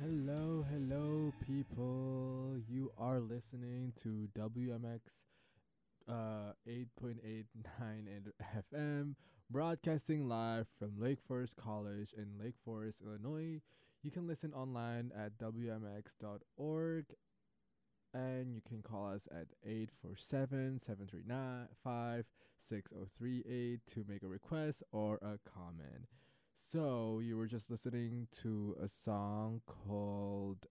Hello, hello, people. You are listening to WMX 8.89 FM, broadcasting live from Lake Forest College in Lake Forest, Illinois. You can listen online at WMX.org and you can call us at 847-739-5638 to make a request or a comment. So you were just listening to a song called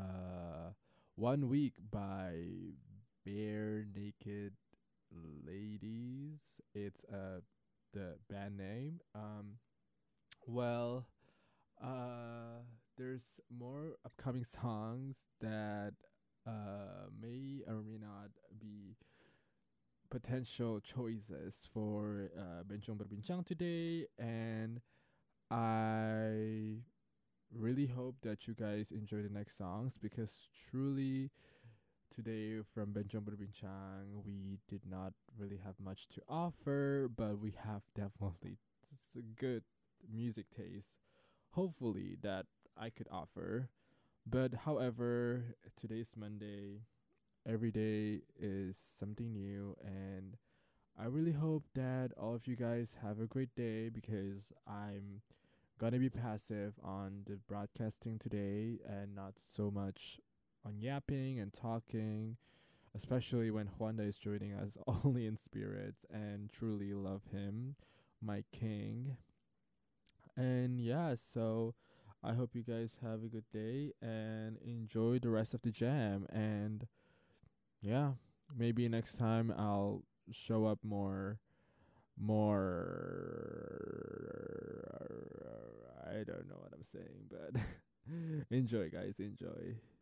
1 Week by Bare Naked Ladies. It's the band name. Well, there's more upcoming songs that may or may not be potential choices for Bincang Berbincang today, and I really hope that you guys enjoy the next songs because truly today from Bincang Berbincang we did not really have much to offer, but we have definitely good music taste. Hopefully that I could offer. But however, today's Monday. Every day is something new, and I really hope that all of you guys have a great day because I'm gonna be passive on the broadcasting today and not so much on yapping and talking, especially when Juanda is joining us only in spirits and truly love him, my king. And yeah, so I hope you guys have a good day and enjoy the rest of the jam. And yeah, maybe next time I'll show up more I don't know what I'm saying, but enjoy guys, enjoy.